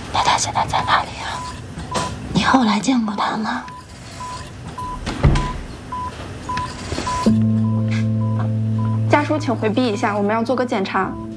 那他现在在哪里啊？你后来见过他吗？ 家属，请回避一下，我们要做个检查。